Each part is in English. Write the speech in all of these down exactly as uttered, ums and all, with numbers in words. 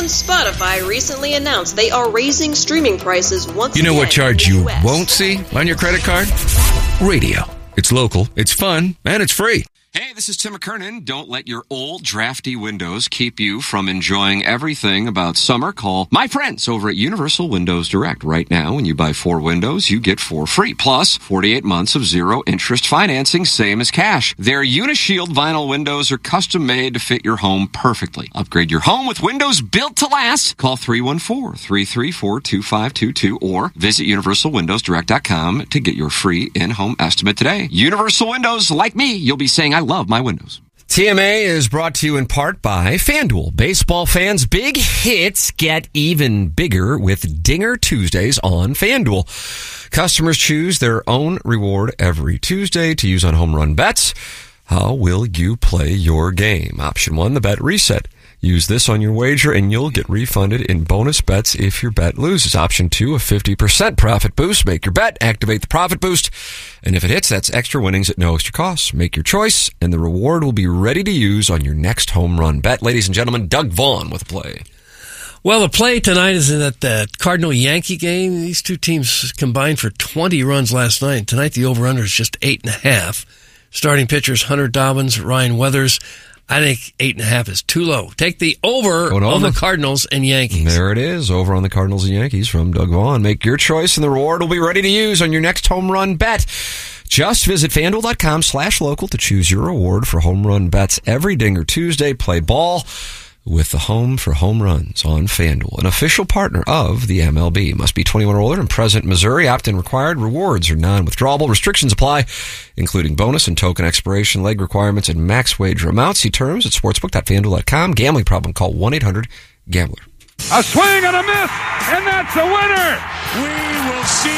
and Spotify recently announced they are raising streaming prices once again. You know what charge you U S won't see on your credit card? Radio. It's local, it's fun, and it's free. Hey, this is Tim McKernan. Don't let your old drafty windows keep you from enjoying everything about summer. Call my friends over at Universal Windows Direct. Right now, when you buy four windows, you get four free. Plus, forty-eight months of zero-interest financing, same as cash. Their Unishield vinyl windows are custom-made to fit your home perfectly. Upgrade your home with windows built to last. Call three one four, three three four, two five two two or visit universal windows direct dot com to get your free in-home estimate today. Universal Windows, like me, you'll be saying, I love my windows. T M A is brought to you in part by FanDuel. Baseball fans, big hits get even bigger with Dinger Tuesdays on FanDuel. Customers choose their own reward every Tuesday to use on home run bets. How will you play your game? Option one, the bet reset. Use this on your wager and you'll get refunded in bonus bets if your bet loses. Option two, a fifty percent profit boost. Make your bet, activate the profit boost, and if it hits, that's extra winnings at no extra cost. Make your choice, and the reward will be ready to use on your next home run bet. Ladies and gentlemen, Doug Vaughn with a play. Well, the play tonight is in that uh, Cardinal-Yankee game. These two teams combined for twenty runs last night. Tonight, the over-under is just eight and a half. Starting pitchers, Hunter Dobbins, Ryan Weathers. I think eight and a half is too low. Take the over Going on over. the Cardinals and Yankees. There it is, over on the Cardinals and Yankees from Doug Vaughn. Make your choice, and the reward will be ready to use on your next home run bet. Just visit FanDuel.com slash local to choose your reward for home run bets every Dinger Tuesday. Play ball with the home for home runs on FanDuel, an official partner of the M L B. Must be twenty-one or older and present in Missouri. Opt-in required. Rewards are non-withdrawable. Restrictions apply, including bonus and token expiration, leg requirements, and max wager amounts. See terms at sportsbook dot fan duel dot com. Gambling problem? Call one eight hundred gambler. A swing and a miss, and that's a winner. We will see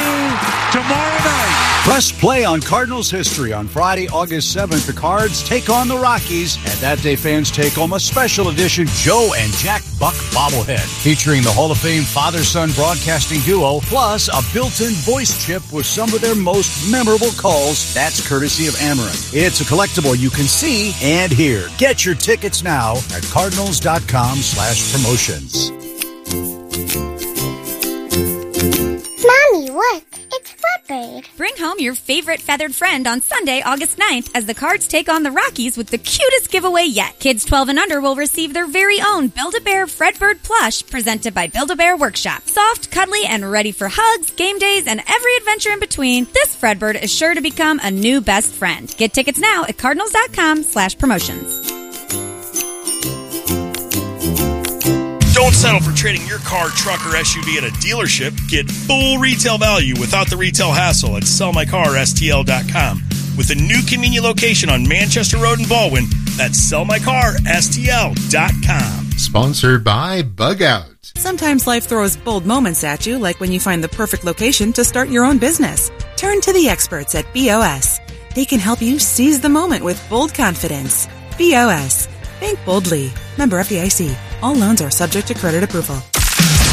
you tomorrow night. Press play on Cardinals history on Friday, August seventh. The Cards take on the Rockies, and that day fans take home a special edition Joe and Jack Buck bobblehead featuring the Hall of Fame father-son broadcasting duo, plus a built-in voice chip with some of their most memorable calls. That's courtesy of Amarin. It's a collectible you can see and hear. Get your tickets now at cardinals.com slash promotions. Mommy, look. It's Flatbird. Bring home your favorite feathered friend on Sunday, August ninth, as the Cards take on the Rockies with the cutest giveaway yet. Kids twelve and under will receive their very own Build-A-Bear Fredbird plush presented by Build-A-Bear Workshop. Soft, cuddly, and ready for hugs, game days, and every adventure in between, this Fredbird is sure to become a new best friend. Get tickets now at cardinals.com slash promotions. Don't settle for trading your car, truck, or S U V at a dealership. Get full retail value without the retail hassle at sell my car S T L dot com. With a new convenient location on Manchester Road in Baldwin, that's sell my car S T L dot com. Sponsored by Bug Out. Sometimes life throws bold moments at you, like when you find the perfect location to start your own business. Turn to the experts at B O S. They can help you seize the moment with bold confidence. B O S. Think boldly. Member F D I C. All loans are subject to credit approval.